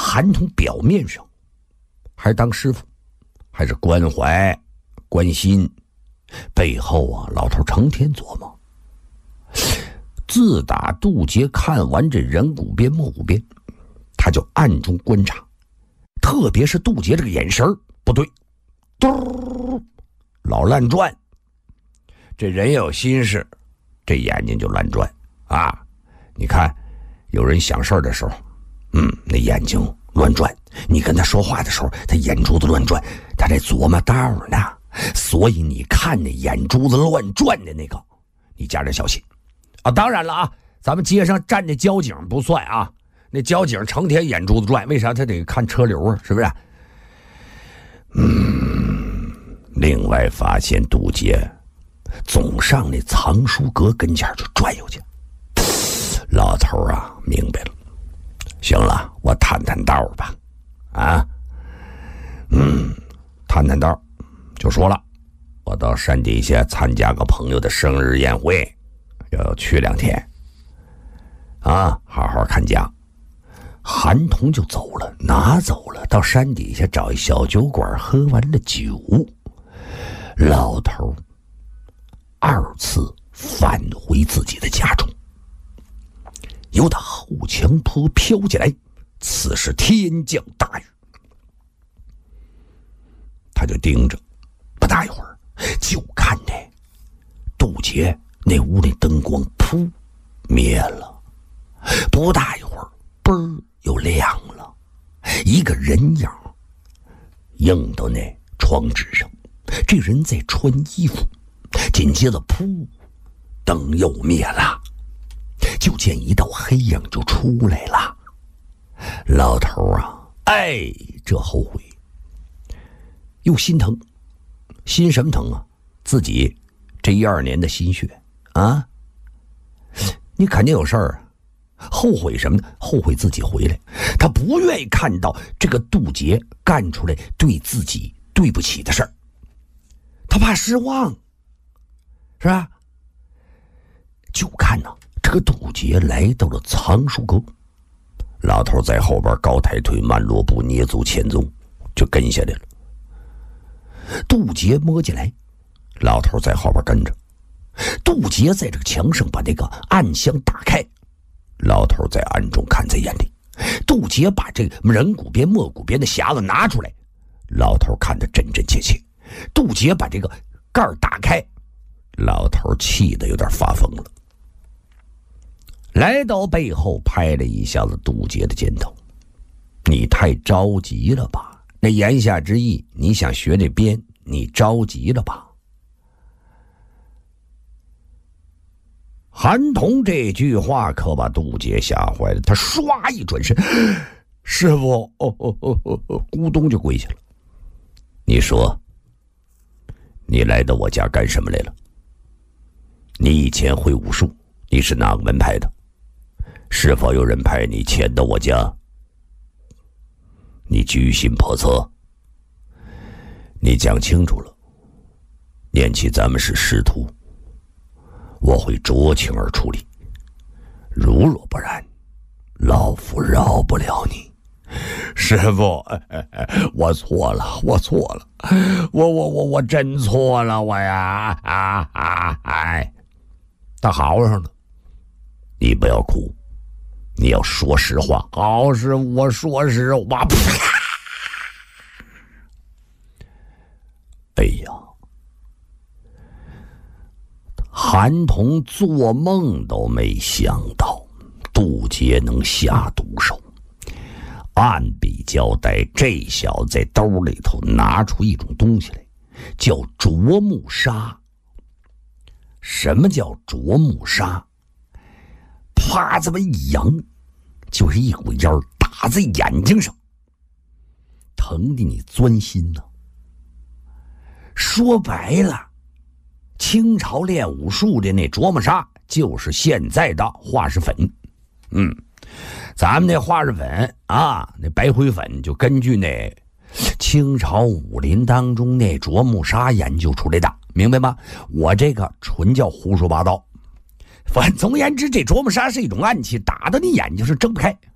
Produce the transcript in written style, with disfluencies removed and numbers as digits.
韩童表面上还是当师傅，还是关怀关心，背后啊，老头成天琢磨。自打杜杰看完这人骨边莫骨边，他就暗中观察，特别是杜杰这个眼神不对，嘟，老乱转。这人有心事，这眼睛就乱转啊！你看，有人想事儿的时候，那眼睛乱转；你跟他说话的时候，他眼珠子乱转，他在琢磨道呢。所以你看那眼珠子乱转的那个，你加点小心啊！当然了啊，咱们街上站的交警不算啊，那交警成天眼珠子转，为啥他得看车流啊？是不是？另外发现杜杰总上那藏书阁跟前就转悠去。老头啊，明白了，行了，我探探道吧。啊，探探道，就说了，我到山底下参加个朋友的生日宴会，要去2天。啊，好好看家。韩童就走了，哪走了？到山底下找一小酒馆，喝完了酒，老头2次返回自己的家中。由他后墙坡飘进来，此时天降大雨，他就盯着，不大一会儿，就看着杜杰那屋里灯光扑灭了，不大一会儿，嘣又亮了，一个人影映到那窗纸上，这人在穿衣服，紧接着扑，灯又灭了。就见一道黑影就出来了。老头啊，这后悔又心疼，心什么疼啊？自己这12年的心血啊！你肯定有事儿啊，后悔什么呢？后悔自己回来，他不愿意看到这个杜杰干出来对自己对不起的事儿，他怕失望，是吧？就看呢。这个杜杰来到了藏书阁，老头在后边高抬腿慢落步，蹑足潜踪，就跟下来了。杜杰摸进来，老头在后边跟着。杜杰在这个墙上把那个暗箱打开，老头在暗中看在眼里。杜杰把这个人骨边莫骨边的匣子拿出来，老头看得真真切切。杜杰把这个盖打开，老头气得有点发疯了。来到背后拍了一下子杜杰的肩头，你太着急了吧？那言下之意，你想学这鞭，你着急了吧？韩童这句话可把杜杰吓坏了，他唰一转身，师傅，咕咚就跪下了。你说，你来到我家干什么来了？你以前会武术，你是哪个门派的？是否有人派你潜到我家？你居心叵测，你讲清楚了。念起咱们是师徒，我会酌情而处理，如若不然，老夫饶不了你。师傅，我错了，我错了，我真错了，我呀，他嚎上了。你不要哭，你要说实话。好，师傅，我说实话。哎呀，韩童做梦都没想到杜杰能下毒手。按笔交代，这小子在兜里头拿出一种东西来，叫啄木砂。什么叫啄木砂？啪，这么一扬，就是一股烟打在眼睛上，疼的你钻心呢。说白了，清朝练武术的那啄木砂就是现在的化石粉。咱们那化石粉啊，那白灰粉就根据那清朝武林当中那啄木砂研究出来的，明白吗？我这个纯叫胡说八道。反总而言之，这啄木砂是一种暗器，打到你眼睛是睁不开